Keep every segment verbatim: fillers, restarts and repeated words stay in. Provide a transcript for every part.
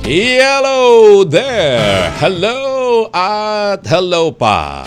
Hello there! Hello at hello pa!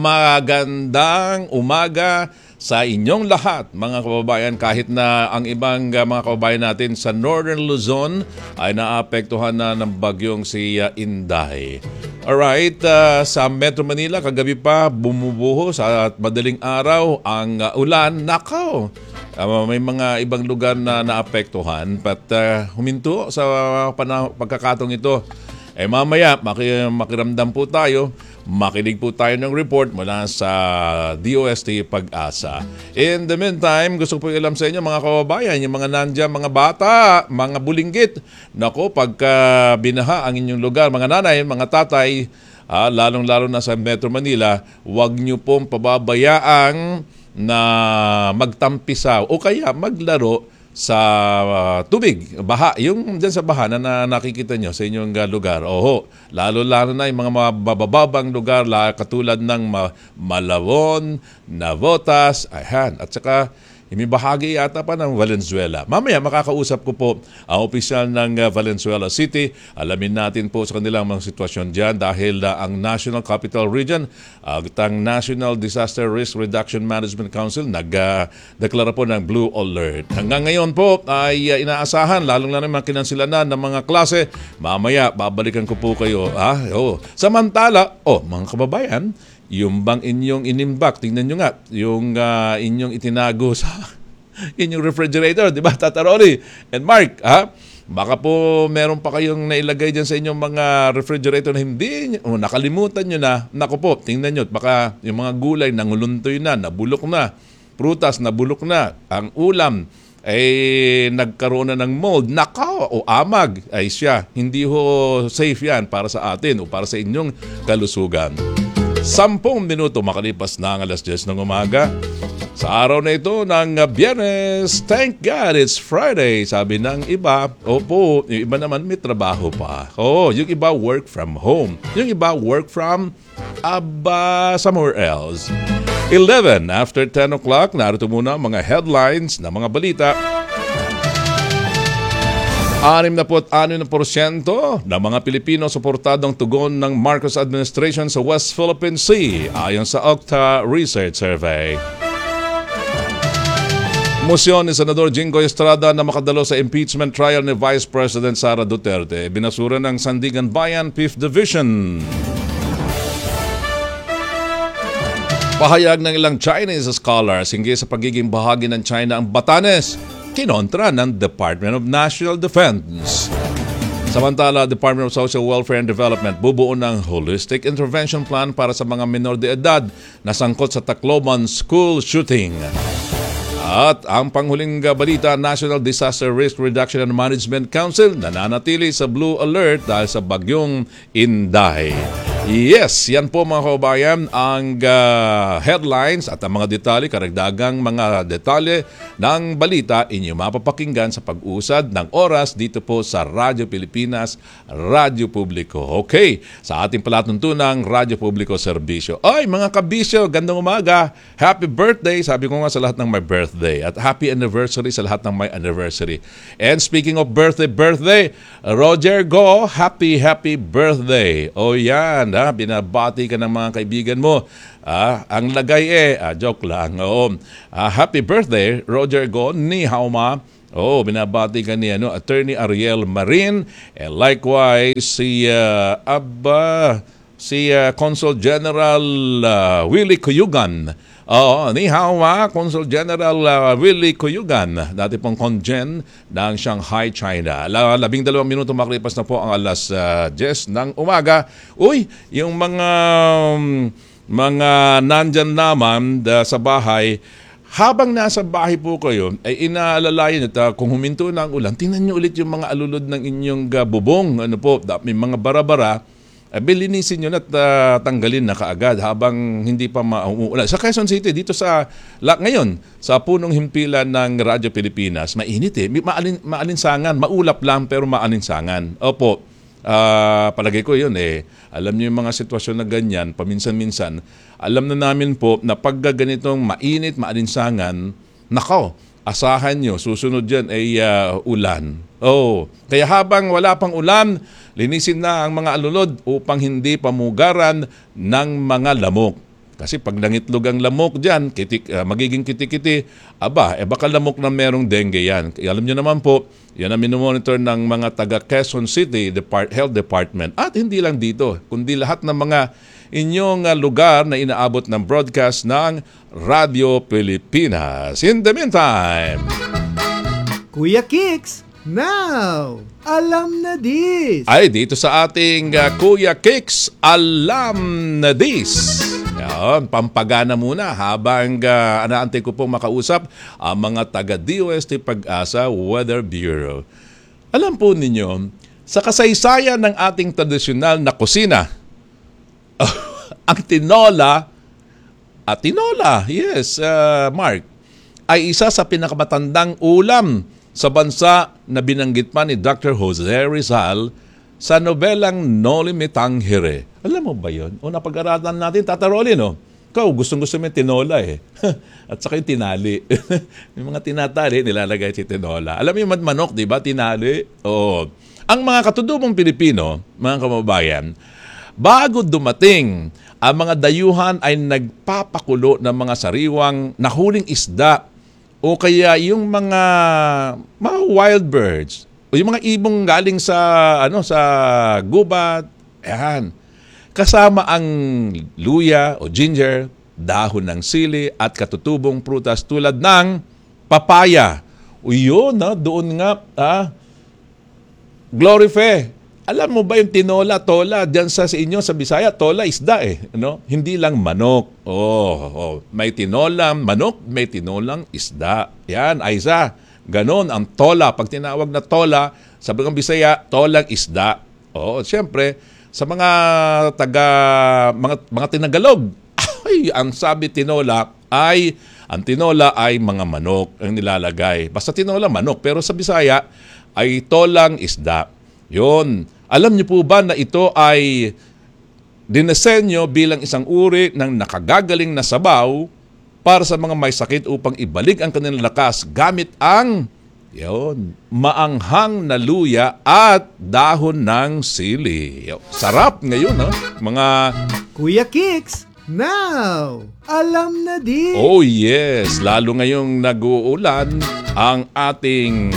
Magandang umaga sa inyong lahat, mga kababayan, kahit na ang ibang uh, mga kababayan natin sa Northern Luzon ay naapektuhan na ng bagyong si uh, Inday. Alright, uh, sa Metro Manila, kagabi pa bumubuhos at madaling araw ang uh, ulan. Nakaw! Uh, may mga ibang lugar na naapektuhan, but uh, huminto sa panah- pagkakatong ito. Eh mamaya, maki- makiramdam po tayo, makinig po tayo ng report mula sa D O S T Pag-asa. In the meantime, gusto ko po ilam sa inyo mga kababayan, yung mga nandiyan, mga bata, mga bulinggit. Nako, pagka binaha ang inyong lugar, mga nanay, mga tatay, ah, lalong-lalo na sa Metro Manila, huwag nyo pong pababayaang na magtampisaw o kaya maglaro sa uh, tubig, baha. Yung dyan sa baha na, na nakikita nyo sa inyong uh, lugar. Oho, lalo-lalo na yung mga mabababang lugar la, katulad ng ma- Malabon, Navotas, ayan. At saka, may bahagi yata pa ng Valenzuela. Mamaya makakausap ko po ang opisyal ng uh, Valenzuela City. Alamin natin po sa kanilang mga sitwasyon dyan dahil uh, ang National Capital Region at uh, ang National Disaster Risk Reduction Management Council nag-deklara uh, po ng Blue Alert. Hanggang ngayon po ay uh, inaasahan, lalong na naman kinansilanan ng mga klase. Mamaya babalikan ko po kayo. Ah, oh. Samantala, oh, mga kababayan, yung bang inyong inimbak, tingnan nyo nga, yung uh, inyong itinago sa inyong refrigerator, di ba, Tata Rory and Mark, ha? Baka po meron pa kayong nailagay dyan sa inyong mga refrigerator na hindi, oh, nakalimutan nyo na. Naku po, tingnan nyo, baka yung mga gulay nanguluntoy na, nabulok na, prutas nabulok na, ang ulam ay nagkaroon na ng mold, nakaw o amag, ay siya. Hindi ho safe yan para sa atin o para sa inyong kalusugan. Sampung minuto makalipas na ang alas diyes ng umaga. Sa araw na ito ng Biyernes, thank God it's Friday. Sabi ng iba, opo, yung iba naman may trabaho pa. Oh, yung iba work from home. Yung iba work from aba somewhere else. eleven after ten o'clock, narito muna mga headlines na mga balita. sixty-six percent ng mga Pilipino suportadong tugon ng Marcos administration sa West Philippine Sea ayon sa Octa Research Survey. Mosyon ni Senador Jingo Estrada na makadalo sa impeachment trial ni Vice President Sara Duterte. Binasura ng Sandigan Bayan fifth Division. Pahayag ng ilang Chinese scholars hinggil sa pagiging bahagi ng China ang Batanes, kinontra ng Department of National Defense. Samantala, Department of Social Welfare and Development bubuo ng Holistic Intervention Plan para sa mga minor de edad na sangkot sa Tacloban school shooting. At ang panghuling balita, National Disaster Risk Reduction and Management Council nananatili sa Blue Alert dahil sa bagyong Inday. Yes, yan po mga kababayan ang uh, headlines at ang mga detalye, karagdagang mga detalye ng balita inyo mapapakinggan sa pag-usad ng oras dito po sa Radyo Pilipinas, Radyo Publiko. Okay, sa ating palatuntunang Radyo Publiko Serbisyo. Ay, mga kabisyo, gandang umaga. Happy birthday, sabi ko nga sa lahat ng my birthday. At happy anniversary sa lahat ng my anniversary. And speaking of birthday, birthday, Roger Go, happy, happy birthday. O yan, ha? Binabati ka ng mga kaibigan mo. Ah, ang lagay eh, ah, joke lang. Oo. Ah, happy birthday, Roger Go, ni hao ma. Oh, binabati ka ni ano, Attorney Ariel Marin, and likewise si uh, Abba, si uh, Consul General uh, Willie Cuyugan. Oo, ni hao ma, Consul General uh, Willie Cuyugan, dati pong congen ng Shanghai, China. Labing dalawang minuto makalipas na po ang alas uh, diyes ng umaga. Uy, yung mga um, mga nandyan naman uh, sa bahay, habang nasa bahay po kayo, ay inaalalayan at uh, kung huminto na ang ulan, tingnan nyo ulit yung mga alulod ng inyong uh, bubong. Ano po, may mga bara-bara, uh, bilinisin nyo at uh, tanggalin na kaagad habang hindi pa mauulan. Sa Quezon City, dito sa, la, ngayon, sa punong himpilan ng Radyo Pilipinas, mainit eh. Maalin, maalinsangan, maulap lang pero maalinsangan. Opo. Uh, palagay ko yun eh. Alam niyo yung mga sitwasyon na ganyan, paminsan-minsan, alam na namin po na pag ganitong mainit, maalinsangan, nakaw, asahan nyo, susunod dyan ay uh, ulan. Oh, kaya habang wala pang ulan, linisin na ang mga alulod upang hindi pamugaran ng mga lamok. Kasi pag nangitlog ang lamok dyan, kitik, uh, magiging kitikiti, aba, eh baka lamok na merong dengue yan. Kaya alam nyo naman po, yan ang minomonitor ng mga taga Quezon City Depart- Health Department. At hindi lang dito, kundi lahat ng mga inyong uh, lugar na inaabot ng broadcast ng Radio Pilipinas. In the meantime, Kuya Kicks, now, alam na this. Ay, dito sa ating uh, Kuya Kicks, alam na this. Yan, pampagana muna habang uh, anaantay ko pong makausap ang mga taga-D O S T Pag-asa Weather Bureau. Alam po ninyo, sa kasaysayan ng ating tradisyonal na kusina, ang tinola, at tinola, yes, uh, Mark, ay isa sa pinakamatandang ulam sa bansa na binanggit pa ni Doctor Jose Rizal sa nobelang Noli Me Tangere. Alam mo ba yun? O napag-aralan natin, Tata Rolly, no? Ikaw, gustong-gusto mo yung tinola eh. At saka yung tinali. Yung mga tinatali, nilalagay si tinola. Alam mo yung manok, di ba? Tinali. Oo. Ang mga katutubong Pilipino, mga kababayan, bago dumating, ang mga dayuhan ay nagpapakulo ng mga sariwang nahuling isda o kaya yung mga, mga wild birds o yung mga ibong galing sa ano sa gubat, ayan. Kasama ang luya o ginger, dahon ng sili at katutubong prutas tulad ng papaya. O yun, ha, doon nga, ha, Glorife, alam mo ba yung tinola, tola, dyan sa, sa inyo sa Bisaya, tola isda eh. No? Hindi lang manok. Oh, oh, may tinolang manok, may tinolang isda. Yan, Aiza. Ganon ang tola. Pag tinawag na tola, sa Bagang Bisaya, tolang isda. Oo, siyempre, sa mga taga mga mga Tinagalog, ay ang sabi tinola ay ang tinola ay mga manok ang nilalagay. Basta tinola manok, pero sa Bisaya ay tolang isda. 'Yon. Alam niyo po ba na ito ay dinesenyo bilang isang uri ng nakagagaling na sabaw para sa mga may sakit upang ibalik ang kanilang lakas gamit ang yon, maanghang na luya at dahon ng sili. Yo, sarap ngayon, no? Mga Kuya Kicks, now, alam na din. Oh yes, lalo ngayong nag-uulan ang ating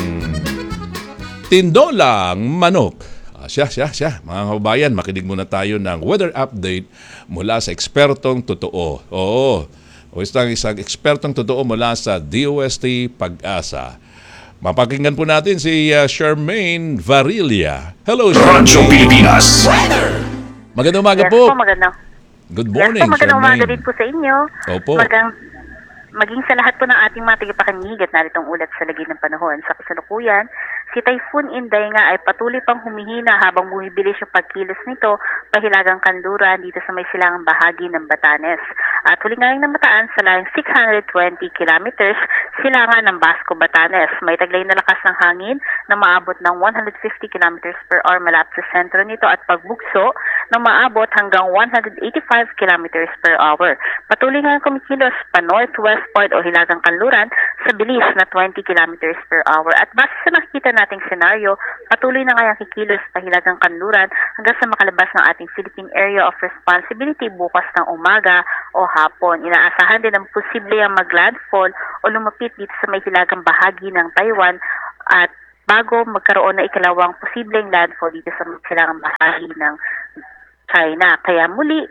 tindolang manok. Ah, siya, siya, siya. Mga kababayan, makinig muna tayo ng weather update mula sa ekspertong totoo. Oo, o isang, isang ekspertong totoo mula sa D O S T Pag-asa. Mapakinggan po natin si uh, Charmaine Varilla. Hello, Charmaine. Radyo Pilipinas. Magandang umaga Yes po. po, magandang. Good morning, Yes po, magandang umaga Charmaine. din po sa inyo. Opo. Magang, maging sa lahat po ng ating mga tagapakinig at naritong ulat sa lagay ng panahon. Sa kasalukuyan, si Typhoon Inday nga ay patuloy pang humihina habang bumibilis yung pagkilos nito pahilagang kanluran dito sa may silangang bahagi ng Batanes. At huli nga yung namataan sa layong six hundred twenty kilometers silangan ng Basco, Batanes. May taglay na lakas ng hangin na maabot ng one hundred fifty kilometers per hour malapit sa sentro nito at pagbugso na maabot hanggang one hundred eighty-five kilometers per hour. Patuloy nga kumikilos pa northwest part o hilagang kanluran sa bilis na twenty kilometers per hour. At base sa nakikita nating senaryo, patuloy na kayang kikilos pa hilagang kanluran hanggang sa makalabas ng ating Philippine Area of Responsibility bukas ng umaga o hapon. Inaasahan din ang posible ang maglandfall o lumapit dito sa may hilagang bahagi ng Taiwan at bago magkaroon na ikalawang posibleng landfall dito sa may hilagang bahagi ng China. Kaya muli,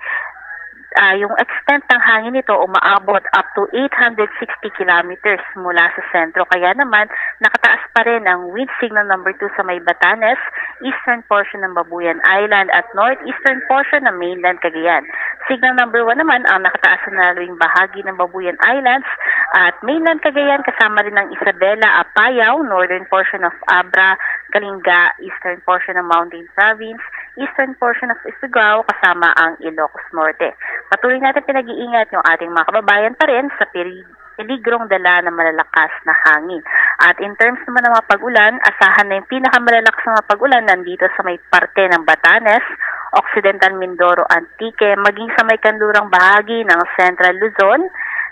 Uh, yung extent ng hangin nito umaabot up to eight hundred sixty kilometers mula sa sentro. Kaya naman, nakataas pa rin ang wind signal number two sa may Batanes, eastern portion ng Babuyan Island at northeastern portion ng mainland Cagayan. Signal number one naman ang nakataas na naluing bahagi ng Babuyan Islands at mainland Cagayan kasama rin ng Isabela, Apayao, northern portion of Abra, Kalinga, eastern portion ng Mountain Province, eastern portion of Ifugao kasama ang Ilocos Norte. Patuloy natin pinag-iingat yung ating mga kababayan pa rin sa peligrong dala ng malalakas na hangin. At in terms naman ng mga pag-ulan, asahan na yung pinakamalalakas na mga pag-ulan nandito sa may parte ng Batanes, Occidental Mindoro, Antique, maging sa may kanlurang bahagi ng Central Luzon,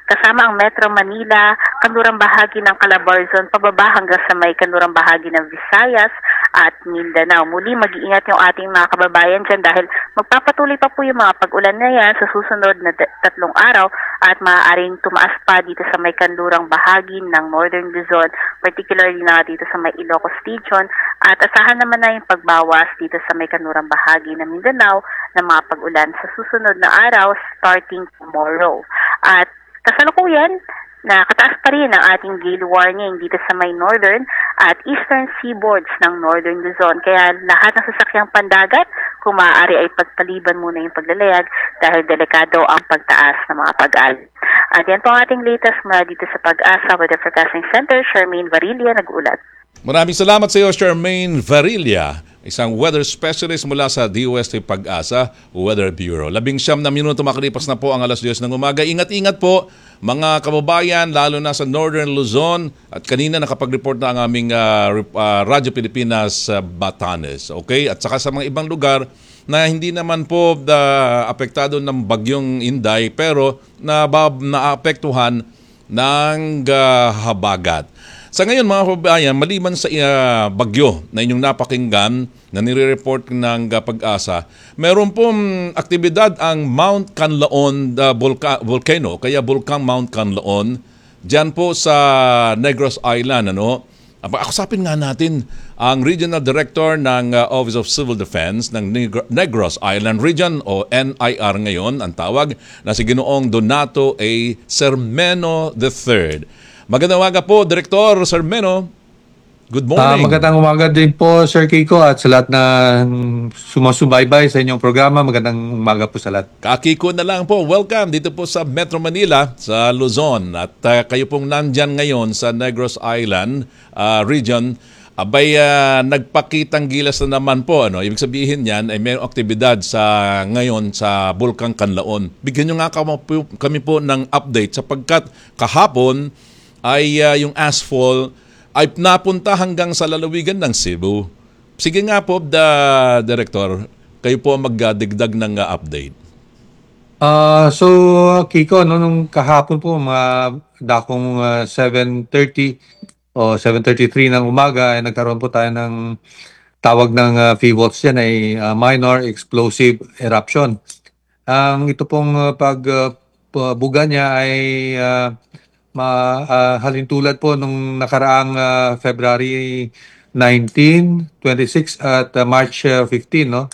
kasama ang Metro Manila, kanlurang bahagi ng Calabarzon, pababa hanggang sa may kanlurang bahagi ng Visayas at Mindanao. Muli, mag-iingat yung ating mga kababayan dyan dahil magpapatuloy pa po yung mga pag-ulan na yan sa susunod na tatlong araw at maaaring tumaas pa dito sa may kanlurang bahagi ng Northern Luzon, particularly na dito sa may Ilocos Region, at asahan naman na yung pagbawas dito sa may kanlurang bahagi ng Mindanao ng mga pag-ulan sa susunod na araw starting tomorrow. At kasalukuyan, nakataas pa rin ang ating gale warning dito sa may northern at eastern seaboards ng Northern Luzon. Kaya lahat ng sasakyang pandagat, kung maaari ay pagpaliban muna yung paglalayag dahil delikado ang pagtaas ng mga pag-alon. At yan po ang ating latest mula dito sa Pag-asa Weather Forecasting Center. Charmaine Varilla, nag-ulat. Maraming salamat sa iyo, Charmaine Varilla, isang weather specialist mula sa D O S T Pag-asa Weather Bureau. Labing siyam na minuto makalipas na po ang alas diyes ng umaga. Ingat-ingat po mga kababayan, lalo na sa Northern Luzon. At kanina nakapag-report na ang aming uh, uh, Radyo Pilipinas uh, Batanes. Okay? At saka sa mga ibang lugar na hindi naman po uh, apektado ng bagyong Inday pero na naapektuhan ng uh, habagat. Sa ngayon mga kababayan, maliban sa uh, bagyo na inyong napakinggan na nire-report ng uh, Pag-asa, meron pong aktibidad ang Mount Canlaon uh, Volca- Volcano, kaya Volcang Mount Canlaon, dyan po sa Negros Island. Ano? Akusapin nga natin ang Regional Director ng uh, Office of Civil Defense ng Negr- Negros Island Region o N I R ngayon, ang tawag, na si Ginoong Donato A. Sermeno the third. Magandang umaga po, Direktor Sermeno. Good Ah, morning. magandang umaga din po, Sir Kiko, at sa lahat na sumasubaybay sa inyong programa. Magandang umaga po sa lahat. Kakiko na lang po. Welcome dito po sa Metro Manila, sa Luzon. At uh, kayo pong nandyan ngayon sa Negros Island uh, region. Abay, uh, nagpakitang gilas na naman po. Ano? Ibig sabihin yan ay mayroong aktibidad sa ngayon sa Bulkang Canlaon. Bigyan nyo nga kami po ng update sapagkat kahapon ay uh, yung asphalt ay napunta hanggang sa lalawigan ng Cebu. Sige nga po, the Director, kayo po magdigdag ng uh, update. Ah, so, Kiko, no, nung kahapon po, mga dakong uh, seven thirty o seven thirty-three ng umaga, ay nagkaroon po tayo ng tawag ng uh, F E W O T S yan ay uh, minor explosive eruption. Ang ito pong uh, pagbuga uh, niya ay uh, ma uh, halintulad po nung nakaraang uh, February nineteen, twenty-six at uh, March uh, fifteen, no.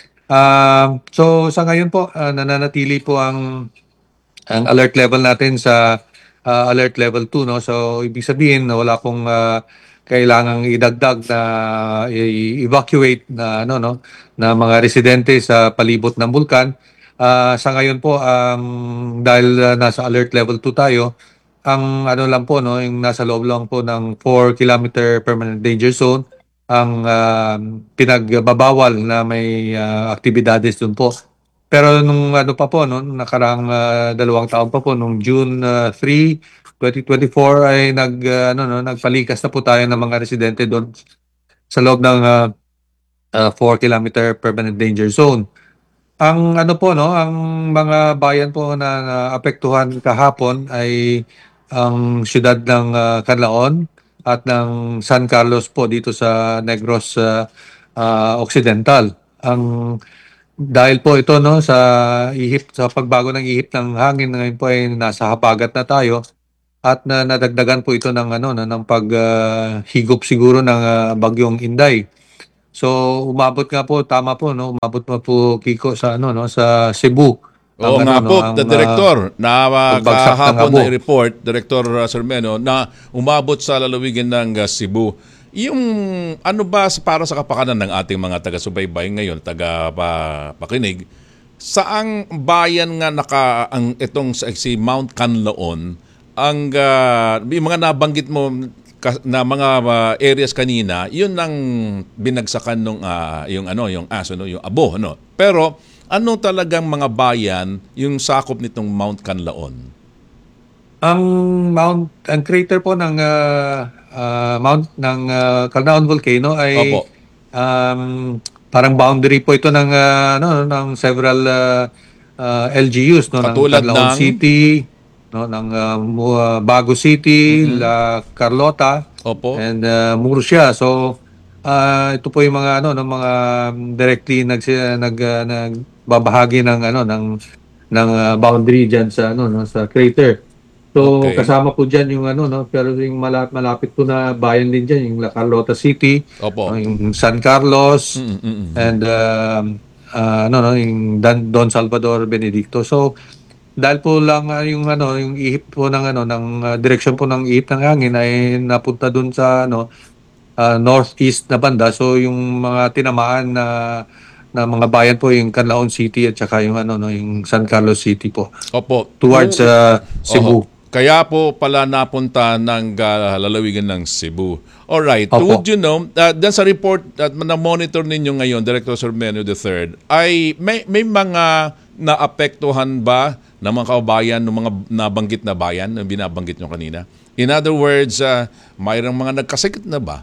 Uh, so sa ngayon po uh, nananatili po ang ang alert level natin sa uh, alert level two, no. So ibig sabihin na wala pong uh, kailangang idagdag na i-evacuate na ano, no, na mga residente sa palibot ng bulkan. Uh, sa ngayon po um, dahil uh, nasa alert level two tayo, ang ano lang po, no, yung nasa loob lang po ng four kilometer permanent danger zone ang uh, pinagbabawal na may uh, aktibidades doon po. Pero nung ano pa po, no, nakaraang uh, dalawang taon pa po, nung June uh, three, twenty twenty-four ay nag uh, ano no, nagpalikas na po tayo ng mga residente doon sa loob ng uh, uh, four kilometer permanent danger zone. Ang ano po, no, ang mga bayan po na naapektuhan kahapon ay ang siyudad ng uh, Canlaon at ng San Carlos po dito sa Negros uh, uh, Occidental. Ang dahil po ito, no, sa ihip, sa pagbago ng ihip ng hangin ngayon po ay nasa habagat na tayo at na nadagdagan po ito ng ano na ng paghigop uh, siguro ng uh, bagyong Inday. So umabot nga po, tama po, no, umabot pa po, Kiko, sa ano, no, sa Cebu. Oo ang, nga ano, po, no, ang, the Director, uh, na uh, kahapon na i-report, Director uh, Sermeno, na umabot sa lalawigan ng uh, Cebu. Yung ano ba para sa kapakanan ng ating mga taga-subaybay ngayon, taga-pakinig, saang bayan nga naka ang itong si Mount Canlaon, ang uh, yung mga nabanggit mo na mga uh, areas kanina, yun ang binagsakan nung uh, yung ano, yung aso, no, yung abo, no. Pero ano talagang mga bayan yung sakop nitong Mount Canlaon? Ang Mount, ang crater po ng uh, uh, Mount ng uh, Canlaon Volcano ay Opo. um, parang boundary po ito ng uh, ano ng several uh, uh, L G Us, no, ng Katulad Canlaon ng City, no, ng uh, Mu- uh, Bago City, La Carlota, Opo. and uh, Murcia. So ah, ito po yung mga ano ng mga directly nag nag uh, nagbabahagi ng ano ng ng uh, boundary diyan sa ano no sa crater. So Okay. kasama po diyan yung ano no pero yung malapit, malapit po na bayan din diyan yung La Carlota City, Opo. no, yung San Carlos, Mm, mm, mm. and um, ah, ano no yung Dan, Don Salvador Benedicto. So dahil po lang ah, yung ano yung ihip po ng ano ng ah, direksyon po ng ihip ng hangin ay napunta dun sa ano ah, northeast na banda. So yung mga tinamaan na na mga bayan po yung Canlaon City at saka yung ano no yung San Carlos City po Opo. towards Kung- uh, Cebu. Oho. Kaya po pala napunta ng ah, lalawigan ng Cebu. Alright, Opo. would you know, uh, dyan sa report at na-monitor ninyo ngayon, Director Sormenio the third, ay may, may mga naapektuhan ba ng mga kabayan, ng mga nabanggit na bayan, na binabanggit nyo kanina? In other words, uh, mayroong mga nagkasakit na ba?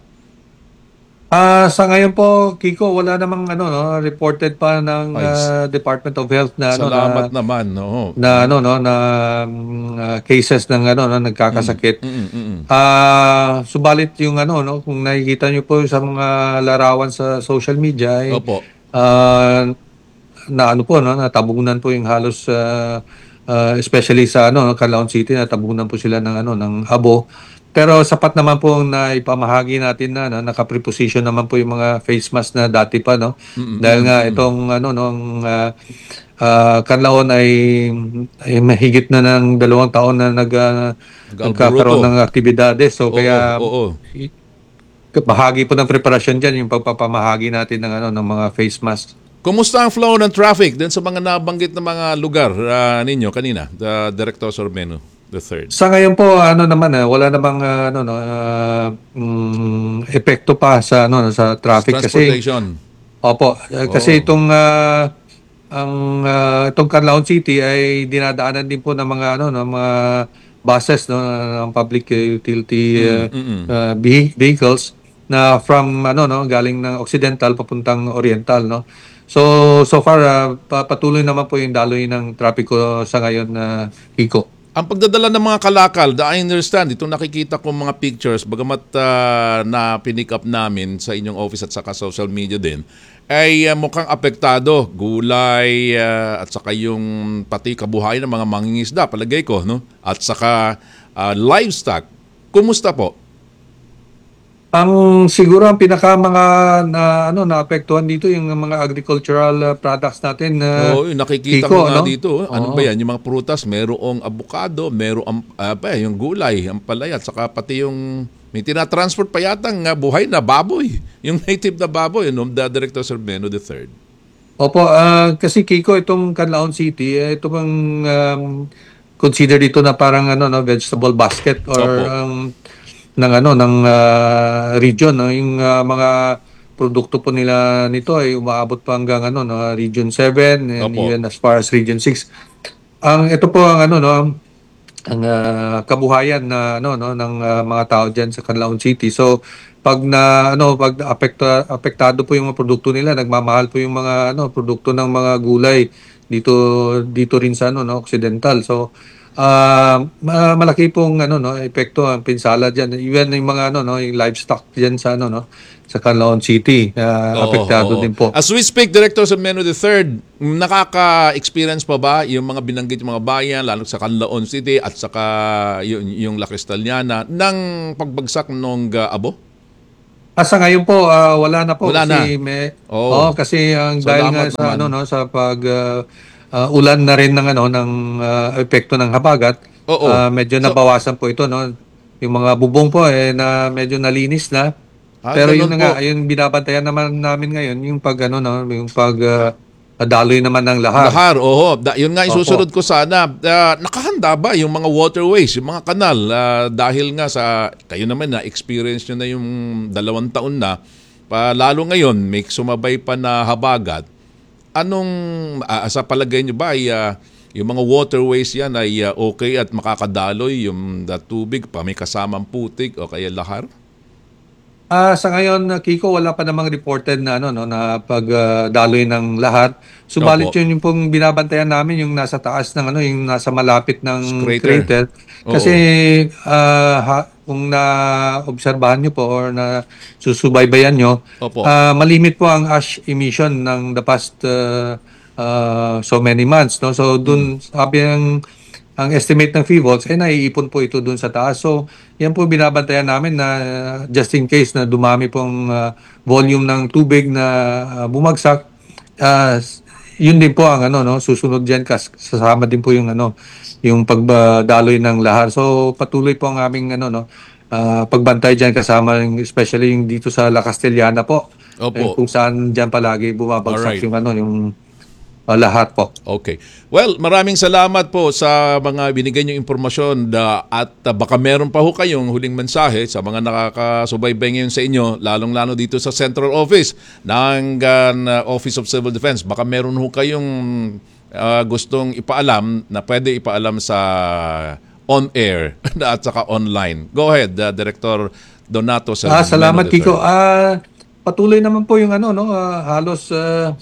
Ah, sa ngayon po, Kiko, wala namang ano no reported pa ng Ay, ah, Department of Health na ano na Salamat naman. Oo. na ano no na mm, ah, cases ng ano no nagkakasakit. Mm, mm, mm. Ah, subalit yung ano no kung nakikita niyo po sa mga larawan sa social media ay Opo. ah, na ano po no natabunan po yung halos ah, ah, especially sa ano Calao City natabunan po sila ng ano ng habo. Pero sapat naman po na ipamahagi natin na, na naka-preposition naman po yung mga face mask na dati pa no. Dahil nga itong ano no uh, uh, Canlaon ay, ay mahigit na ng dalawang taon na nag uh, nagkakaroon ng aktibidades. So Oo, kaya oo. i- bahagi po ng preparasyon diyan yung pagpapamahagi natin ng ano ng mga face mask. Kumusta ang flow ng traffic din sa mga nabanggit na mga lugar ah, ninyo kanina, the Director Sormenio the third? Sa ngayon po ano naman eh, wala namang ah, ano no ah, mm, epekto pa sa ano sa traffic kasi Transportation. opo eh, kasi Oh. itong ah, ang ah, itong Canlaon City ay dinadaanan din po ng mga ano ng mga buses no ng public utility ah, mm-mm. ah, vehi- vehicles na from ano no galing ng occidental papuntang oriental no. So so far ah, pa- patuloy naman po yung daloy ng trapiko sa ngayon na Kiko. Ang pagdadala ng mga kalakal, I understand, itong nakikita ko mga pictures, bagamat ah, na pinick up namin sa inyong office at saka social media din, ay ah, mukhang apektado. Gulay ah, at saka yung pati kabuhayan ng mga mangingisda, palagay ko, no? At saka ah, livestock. Kumusta po? Ang siguro ang pinaka mga na ano naapektuhan dito yung mga agricultural uh, products natin na Oo, yung nakikita Kiko, ko nga no? dito. oh. Ano Oo. ba yan? Yung mga prutas, merong avocado, merong ah, pa, yung gulay, ang palaya, at saka pati yung may tinatransport pa yata ng ah, buhay na baboy. Yung native na baboy, no? The Director Sormenio the third. Opo, ah, kasi Kiko itong Canlaon City, eh, ito bang um, consider dito na parang ano no vegetable basket or Opo. um, ng ano ng ah, region no yung ah, mga produkto po nila nito ay umaabot pa hanggang ano no Region seven and Opo. even as far as Region six. Ang ito po ang ano no ang ah, kabuhayan na ano no ng ah, mga tao diyan sa Canlaon City. So pag na ano pag apekta, apektado po yung mga produkto nila, nagmamahal po yung mga ano produkto ng mga gulay dito dito rin sa ano no Occidental. So ah ma- malaki pong ano no epekto ang pinsala diyan. Even yung mga ano no yung livestock diyan sa ano no sa Canlaon City ah, Oo, apektado oo. din po. As we speak, Director Sormenio the third, nakaka-experience pa ba yung mga binanggit yung mga bayan, lalo sa Canlaon City at saka yung, yung La Cristaliana, ng pagbagsak ng ah, abo? Ah, sa ngayon po ah, wala na po Wala kasi na. may Oo. oh, kasi ang dahil nga Salamat sa naman. ano no sa pag ah, ah, ulan na rin ng ano ng ah, epekto ng habagat. Oo. ah, medyo So- nabawasan po ito no. Yung mga bubong po eh na medyo nalinis na. Ah, Pero ganun yun na nga, po. yung binabantayan naman namin ngayon yung pag ano no, yung pag ah, daloy naman ng lahar. Lahar, oho. Da, yun nga Opo. isusunod ko sana. Ah, nakahanda ba yung mga waterways, yung mga kanal? Ah, dahil nga sa, kayo naman na, experience nyo na yung dalawang taon na, pa, lalo ngayon, may sumabay pa na habagat. Anong, ah, sa palagay nyo ba, ay, ah, yung mga waterways yan ay ah, okay at makakadaloy yung the tubig pa may kasamang putik o kaya lahar? Ah, sa ngayon, uh, Kiko, wala pa namang reported na ano no na pagdaloy ng lahat. Subalit Opo. yun yung pong binabantayan namin yung nasa taas ng ano, yung nasa malapit ng Crater. crater. Oo. Kasi ah, ha- kung na-obserbahan nyo po or na susubaybayan nyo, Opo. ah, malimit po ang ash emission ng the past uh, uh, so many months, no? So dun sabi ng ang estimate ng FIVOLS ay naiipon po ito dun sa taas. So, yan po binabantayan namin na uh, just in case na dumami pong uh, volume ng tubig na uh, bumagsak, uh, yun din po ang ano no, susunod diyan kas sasama din po yung ano, yung pagdaloy ng lahar. So, patuloy po ang aming ano no, uh, pagbantay diyan kasama yung, especially yung dito sa La Castellana po. Opo. Eh, kung saan diyan palagi bumabagsak Alright. yung ano, yung uh, lahat po. Okay. Well, maraming salamat po sa mga binigay niyong impormasyon da, at uh, baka meron pa ho kayong huling mensahe sa mga nakakasubaybay ngayon sa inyo, lalong-lalo dito sa Central Office ng uh, Office of Civil Defense. Baka meron ho kayong uh, gustong ipaalam na pwede ipaalam sa on-air at saka online. Go ahead, uh, Director Donato. Ah, salamat Kiko. Ah, patuloy naman po yung ano no, ah, halos ah,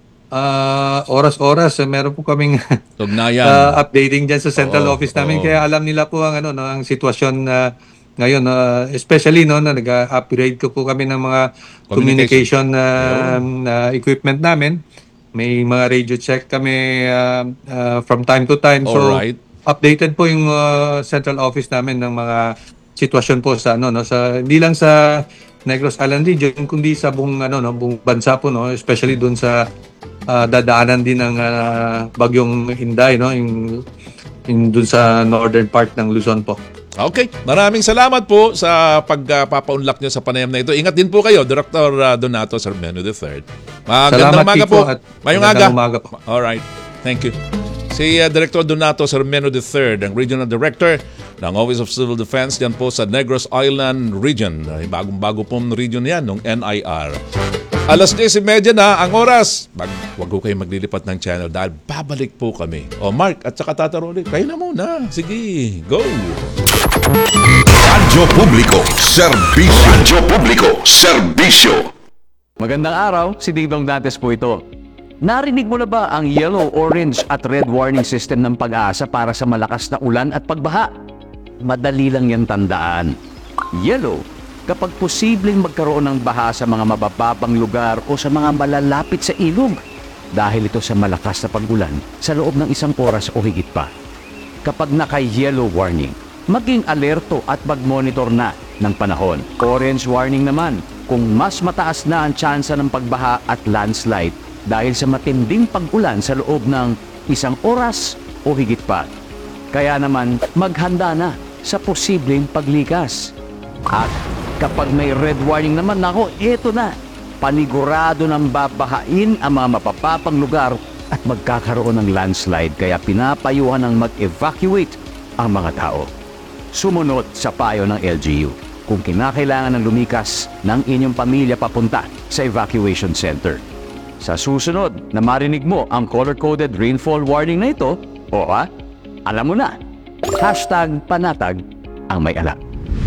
ah, oras-oras eh, meron po kaming Tugnayan. ah, updating diyan sa central Oo, office namin oo. kaya alam nila po ang ano no, ang sitwasyon na ngayon ah, especially no na nag-upgrade ko po kami ng mga communication na na equipment namin. May mga radio check kami ah, ah, from time to time. So Alright. updated po yung ah, central office namin ng mga sitwasyon po sa ano no sa hindi lang sa Negros Island region kundi sa buong ano no buong bansa po no, especially doon sa ah, dadaanan din ng ah, bagyong Inday no, yung, yung doon sa northern part ng Luzon po. Okay. Maraming salamat po sa pagpapaunlak nyo sa panayam na ito. Ingat din po kayo, Director uh, Donato Sarmeno the third. Magandang Salamat, umaga Kiko, po. at Mayong magandang aga. umaga po. Alright. Thank you. Si uh, Director Donato Sarmeno the third, ang Regional Director ng Office of Civil Defense dyan po sa Negros Island Region. Ay, bagong-bago pong region yan, ng N I R. Alas diyes trenta na ang oras. Mag, wag ko kayo maglilipat ng channel dahil babalik po kami. O Mark at saka Tata Rolly, kayo na muna. Sige, go! Radyo Publiko, serbisyo. Radyo Publiko, serbisyo. Magandang araw, si Dingdong Dantes po ito. Narinig mo na ba ang yellow, orange at red warning system ng Pag-asa para sa malakas na ulan at pagbaha? Madali lang yan tandaan. Yellow, kapag posibleng magkaroon ng baha sa mga mabababang lugar o sa mga malalapit sa ilog dahil ito sa malakas na pag-ulan sa loob ng isang oras o higit pa. Kapag naka-yellow warning, maging alerto at mag-monitor na ng panahon. Orange warning naman kung mas mataas na ang tsansa ng pagbaha at landslide dahil sa matinding pag-ulan sa loob ng isang oras o higit pa. Kaya naman maghanda na sa posibleng paglikas. At kapag may red warning naman, nako, eto na. Panigurado ng babahain ang mga mapapapang lugar at magkakaroon ng landslide kaya pinapayuhan ng mag-evacuate ang mga tao. Sumunod sa payo ng L G U kung kinakailangan ng lumikas ng inyong pamilya papunta sa evacuation center. Sa susunod na marinig mo ang color-coded rainfall warning na ito, o ah, alam mo na, hashtag panatag ang may alam.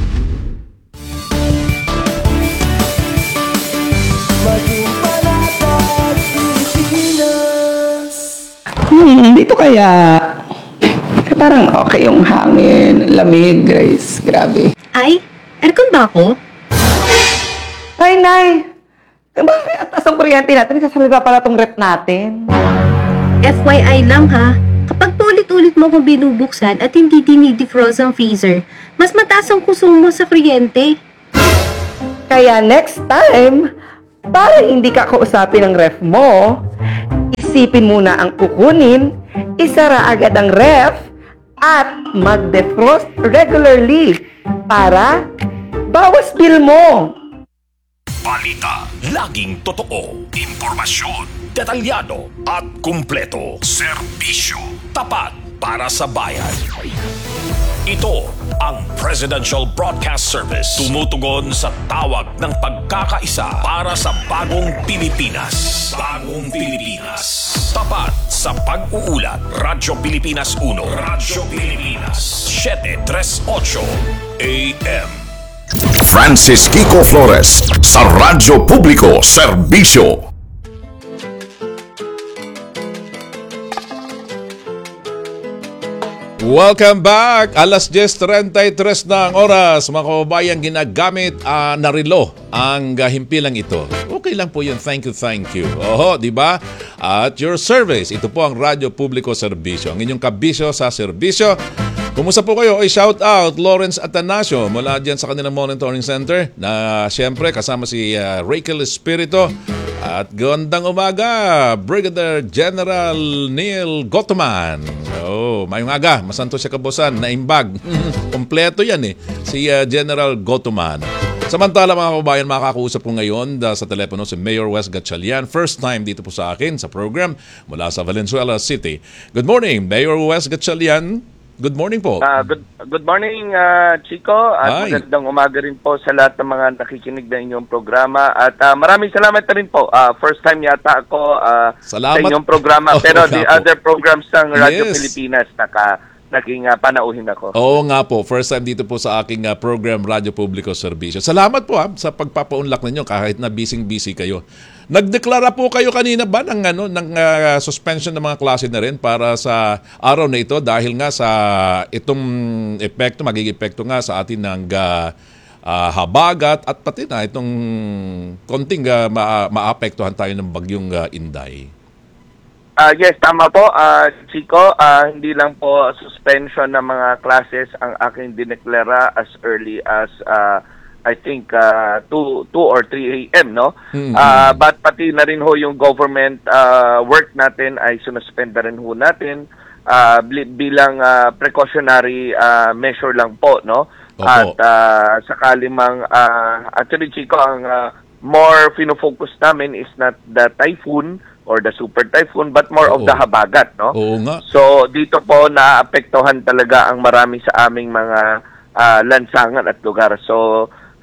Hmm, dito kaya eh, parang okay yung hangin, lamig, Grace. Grabe. Ay, aircon ba ako? Ay, Nay! Eh, bakit ang taas ang kuryente natin? Kasalga pala tong rep natin. F Y I lang ha, kapag paulit-ulit mo kung binubuksan at hindi dinidefrost ang freezer, mas mataas ang konsumo sa kuryente. Kaya next time, para hindi ka kausapin ng ref mo, isipin muna ang kukunin, isara agad ang ref, at mag-defrost regularly para bawas bill mo. Balita, laging totoo. Impormasyon, detalyado at kumpleto. Serbisyo, tapat para sa bayan. Ito ang Presidential Broadcast Service. Tumutugon sa tawag ng pagkakaisa para sa bagong Pilipinas. Bagong Pilipinas. Tapat sa pag-uulat. Radyo Pilipinas uno. Radyo Pilipinas. seven thirty-eight A M. Francis Kiko Flores sa Radyo Publiko Serbisyo. Welcome back! Alas diyes treinta y tres na ang oras. Mga kababayan, ginagamit uh, na relo ang uh, himpilang ito. Okay lang po yun. Thank you, thank you. Oho, di ba? At your service. Ito po ang Radyo Publiko Serbisyo. Ang inyong kabisyo sa serbisyo. Kumusta po kayo? Ay, shout out Lawrence Atanasio mula dyan sa kanilang monitoring center na siyempre kasama si uh, Rachel Espirito. At gandang umaga, Brigadier General Neil Gotoman. Oh, mayong aga, masanto siya kabosan, naimbag. Kompleto yan eh, si uh, General Gotoman. Samantala mga kababayan, makakausap ko ngayon da, sa telepono si Mayor Wes Gatchalian. First time dito po sa akin sa program mula sa Valenzuela City. Good morning, Mayor Wes Gatchalian. Good morning po. Uh, good good morning, uh, Chico. At Hi. magandang umaga rin po sa lahat ng mga nakikinig na inyong programa. At uh, maraming salamat na rin po. Uh, first time yata ako uh, sa inyong programa. Oh, pero nga the po. other programs ng Radyo Yes. Pilipinas, naka, naging uh, panauhin ako. Oo nga po, first time dito po sa aking uh, program Radyo Publiko Serbisyo. Salamat po ha, sa pagpapaunlak ninyo kahit na busy-busy kayo. Nagdeklara po kayo kanina ba ng, ano, ng uh, suspension ng mga klase na rin para sa araw na ito dahil nga sa itong epekto, magiging epekto nga sa atin ng uh, uh, habagat at pati na itong konting uh, ma- maapektuhan tayo ng bagyong uh, Inday. Uh, yes, tama po, uh, Chico. Uh, hindi lang po suspension ng mga classes ang aking dineklara as early as uh, I think uh, two or three a.m. no? Mm-hmm. Uh, but pati na rin ho yung government uh, work natin ay sunuspend na rin ho natin uh, bilang uh, precautionary uh, measure lang po, no? Opo. At uh, sakali mang uh, actually, Chico, ang uh, more fino-focus namin is not the typhoon or the super typhoon but more Oo. of the habagat, no? Oo nga. So dito po naapektuhan talaga ang marami sa aming mga uh, lansangan at lugar. So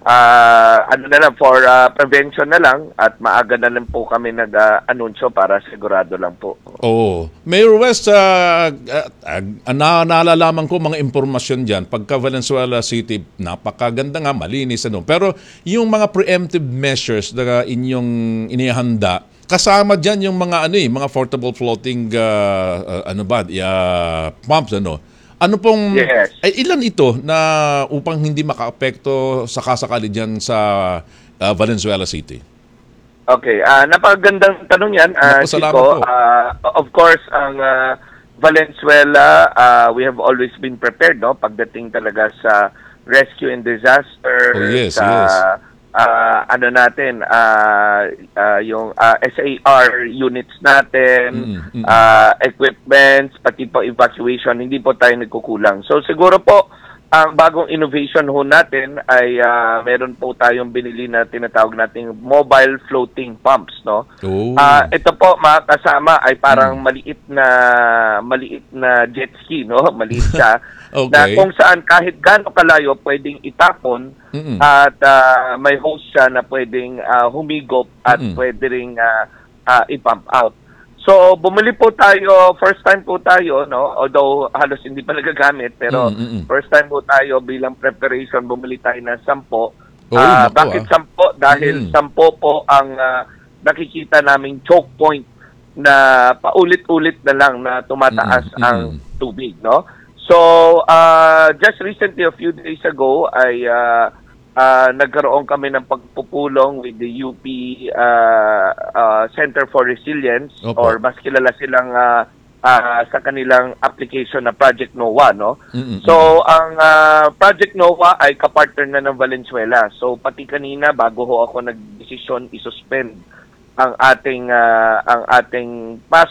uh, ano na lang, for uh, prevention na lang at maaga na lang po kami nag-anunsyo para sigurado lang po. Oo. Mayor West, uh, uh, uh, na naalalaman ko mga impormasyon dyan. Pagka Valenzuela City, napakaganda nga, malinis. Ano. Pero yung mga preemptive measures na inyong inihanda, kasama dyan yung mga ano eh, mga portable floating uh, uh, ano ba, uh, pumps ano. Ano pong Yes. eh, ilan ito na upang hindi makaapekto sa kasakali dyan sa uh, Valenzuela City? Okay, uh, napakagandang tanong yan, uh, Naku, salamat Chico. po. Uh, of course, ang uh, Valenzuela, uh, we have always been prepared, no? Pagdating talaga sa rescue and disaster, Oh, yes, sa yes. uh, ano natin, uh, uh, yung uh, S A R units natin, Mm, mm. uh, equipments, pati po evacuation, hindi po tayo nagkukulang. So siguro po, ang bagong innovation ho natin ay uh, meron po tayong binili na tinatawag nating mobile floating pumps, no? Oh. Ah, ito po mga kasama ay parang maliit na maliit na jet ski, no? Maliit siya. Okay. Na kung saan kahit gaano kalayo pwedeng itapon Mm-mm. at ah, may hose siya na pwedeng ah, humigop at Mm-mm. pwede ring ah, ah, i-pump out. So, bumili po tayo, first time po tayo, no? Although halos hindi pa nagagamit, pero Mm, mm, mm. first time po tayo bilang preparation, bumili tayo ng sampo. Oh, Ah, naku, bakit ah. sampo? Dahil Mm. sampo po ang ah, nakikita naming choke point na paulit-ulit na lang na tumataas Mm, mm. ang tubig, no? So, uh, just recently, a few days ago, ay uh, uh, nagkaroon kami ng pagpupulong with the U P uh, uh, Center for Resilience, Opo. or mas kilala silang uh, uh, sa kanilang application na Project NOAA, no? Mm-mm. So, ang uh, Project NOAA ay kapartner na ng Valenzuela. So, pati kanina, bago ho ako nag-desisyon isuspend ang ating uh, ang ating pasok